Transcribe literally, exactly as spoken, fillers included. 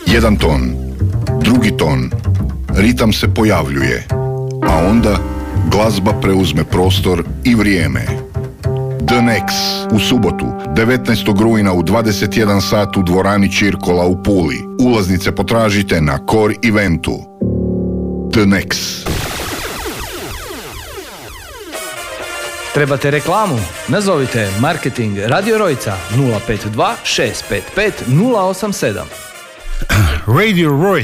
Jedan ton, drugi ton, ritam se pojavljuje, a onda glazba preuzme prostor i vrijeme. The Nex u subotu, devetnaestog rujna u dvadeset jedan sat u dvorani Čirkola u Puli. Ulaznice potražite na Core Eventu. The Nex. Trebate reklamu? Nazovite Marketing Radio Rojca nula pet dva šest pet pet nula osam sedam. Radio Roy